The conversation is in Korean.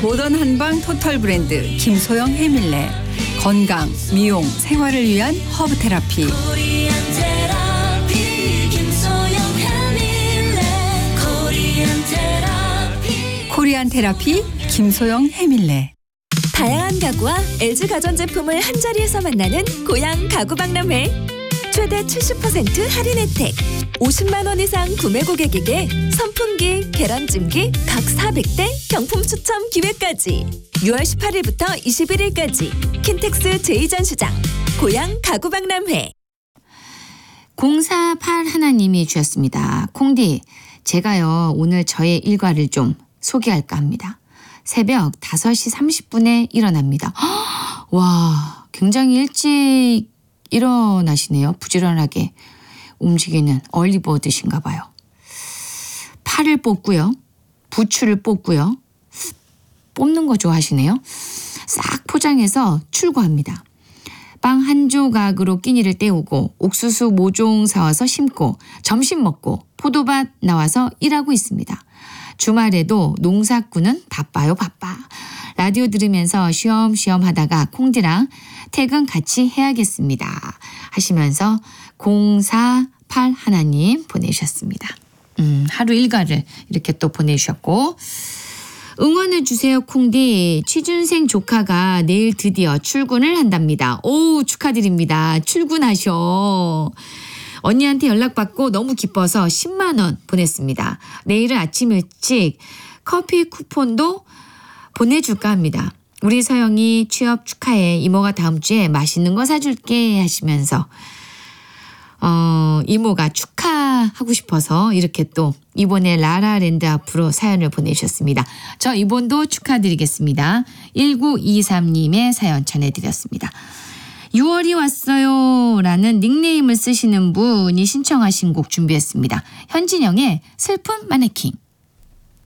모던 한방 토탈 브랜드 김소영 해밀레. 건강, 미용, 생활을 위한 허브 테라피. 코리안 테라피 김소영 해밀레. 다양한 가구와 LG 가전제품을 한자리에서 만나는 고양 가구박람회. 최대 70% 할인 혜택. 50만 원 이상 구매 고객에게 선풍기, 계란찜기 각 400대 경품 추첨 기회까지. 6월 18일부터 21일까지 킨텍스 제2전시장 고양 가구박람회. 048 하나님이 주셨습니다. 콩디, 제가요 오늘 저의 일과를 좀 소개할까 합니다. 새벽 5시 30분에 일어납니다. 와, 굉장히 일찍 일어나시네요. 부지런하게 움직이는 얼리버드신가 봐요. 팔을 뽑고요. 부추를 뽑고요. 뽑는 거 좋아하시네요. 싹 포장해서 출고합니다. 빵 한 조각으로 끼니를 때우고 옥수수 모종 사와서 심고 점심 먹고 포도밭 나와서 일하고 있습니다. 주말에도 농사꾼은 바빠요 바빠. 라디오 들으면서 쉬엄쉬엄 하다가 콩디랑 퇴근 같이 해야겠습니다. 하시면서 048 하나님 보내주셨습니다. 하루 일과를 이렇게 또 보내주셨고, 응원해 주세요 콩디. 취준생 조카가 내일 드디어 출근을 한답니다. 오, 축하드립니다. 출근하셔. 언니한테 연락받고 너무 기뻐서 10만 원 보냈습니다. 내일은 아침 일찍 커피 쿠폰도 보내줄까 합니다. 우리 서영이 취업 축하해. 이모가 다음 주에 맛있는 거 사줄게 하시면서 이모가 축하하고 싶어서 이렇게 또 이번에 라라랜드 앞으로 사연을 보내주셨습니다. 저 이번도 축하드리겠습니다. 1923님의 사연 전해드렸습니다. 6월이 왔어요 라는 닉네임을 쓰시는 분이 신청하신 곡 준비했습니다. 현진영의 슬픈 마네킹.